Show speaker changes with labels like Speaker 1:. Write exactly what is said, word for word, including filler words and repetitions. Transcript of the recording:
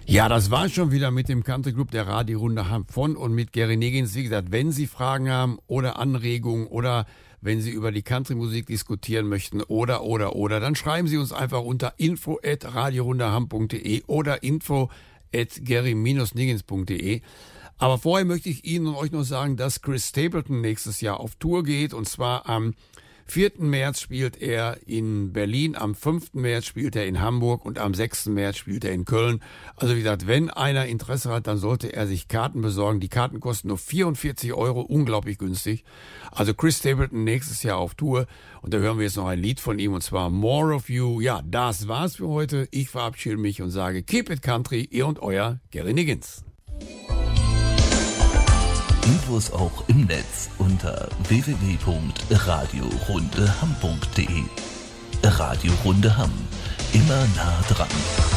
Speaker 1: Ja, das war schon wieder mit dem Country Club der Radiorunde von und mit Gary Niggins. Wie gesagt, wenn Sie Fragen haben oder Anregungen oder wenn Sie über die Country-Musik diskutieren möchten oder, oder, oder, dann schreiben Sie uns einfach unter info at radiorundeham punkt de oder info at gary niggins punkt de. Aber vorher möchte ich Ihnen und euch noch sagen, dass Chris Stapleton nächstes Jahr auf Tour geht. Und zwar am vierten März spielt er in Berlin, am fünften März spielt er in Hamburg und am sechsten März spielt er in Köln. Also wie gesagt, wenn einer Interesse hat, dann sollte er sich Karten besorgen. Die Karten kosten nur vierundvierzig Euro, unglaublich günstig. Also Chris Stapleton nächstes Jahr auf Tour. Und da hören wir jetzt noch ein Lied von ihm, und zwar More of You. Ja, das war's für heute. Ich verabschiede mich und sage Keep it Country, ihr und euer Gary Niggins.
Speaker 2: Infos auch im Netz unter w w w punkt radiorundeham punkt de. Radio Runde Hamm. Immer nah dran.